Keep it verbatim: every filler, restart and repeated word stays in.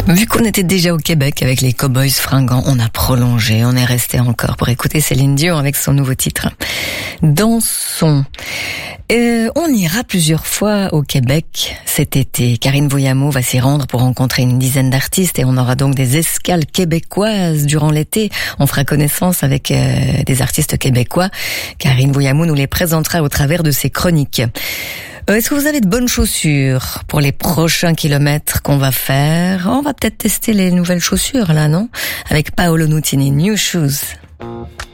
Vu qu'on était déjà au Québec avec les Cowboys fringants, on a prolongé, on est resté encore pour écouter Céline Dion avec son nouveau titre. Dansons. Euh, on ira plusieurs fois au Québec cet été. Karine Voyamo va s'y rendre pour rencontrer une dizaine d'artistes et on aura donc des escales québécoises durant l'été. On fera connaissance avec euh, des artistes québécois. Karine Voyamo nous les présentera au travers de ses chroniques. Euh, est-ce que vous avez de bonnes chaussures pour les prochains kilomètres qu'on va faire? On va peut-être tester les nouvelles chaussures là, non? Avec Paolo Nutini, New Shoes.